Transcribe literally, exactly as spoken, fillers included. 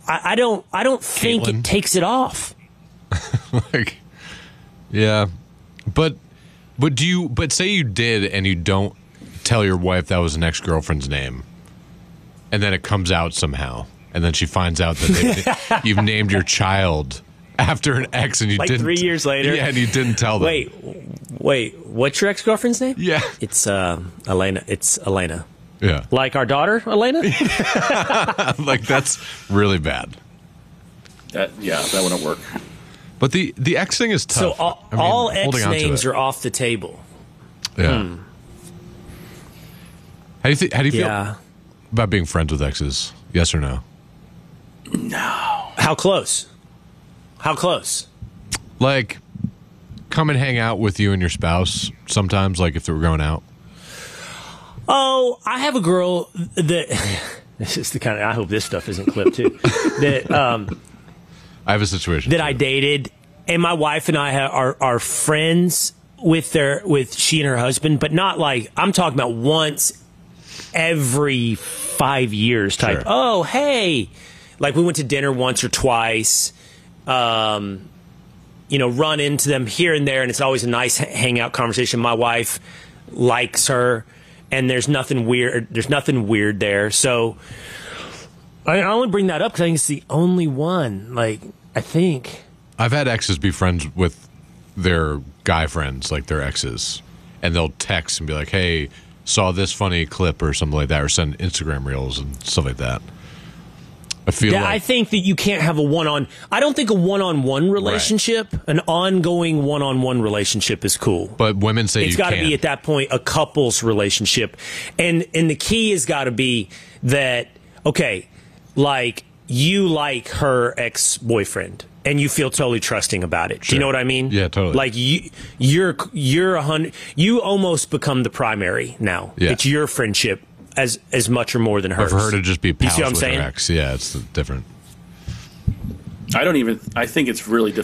I, I don't. I don't think Caitlin. it takes it off. Like, yeah, but but do you? But say you did, and you don't tell your wife that was an ex-girlfriend's name, and then it comes out somehow, and then she finds out that they, you've named your child after an ex, and you Like didn't. three years later. Yeah, and you didn't tell them. Wait, wait. What's your ex-girlfriend's name? Yeah. It's uh, Elena. It's Elena. Yeah. Like our daughter, Elena? Like, that's really bad. That yeah, that wouldn't work. But the the X thing is So tough. all, I mean, all holding ex on to names it. are off the table. Yeah. Hmm. How do you, th- how do you feel Yeah. about being friends with exes? Yes or no? How close? How close? Like, come and hang out with you and your spouse sometimes, like if they were going out. Oh, I have a girl that. This is the kind of. I hope this stuff isn't clipped too. that um, I have a situation that too. I dated, and my wife and I ha- are are friends with their with she and her husband, but not like I'm talking about once every five years type. Sure. Oh, hey, like we went to dinner once or twice. Um, you know, run into them here and there, and it's always a nice h- hangout conversation. My wife likes her, and there's nothing weird. There's nothing weird there. So I, I only bring that up because I think it's the only one. Like I think. I've had exes be friends with their guy friends, like their exes, and they'll text and be like, "Hey, saw this funny clip" or something like that, or send Instagram reels and stuff like that. I feel Yeah, like I think that you can't have a one-on. I don't think a one-on-one relationship, an ongoing one-on-one relationship, is cool. but women say It's you got to can. be at that point a couple's relationship, and and the key has got to be that okay, like you like her ex-boyfriend and you feel totally trusting about it. Do Sure. you know what I mean? Yeah, totally. Like you, you're you're a hundred. You almost become the primary now. Yeah. It's your friendship as as much or more than But hers. for her to just be You pals see what I'm with saying? her ex, yeah, it's different. I don't even. I think it's really difficult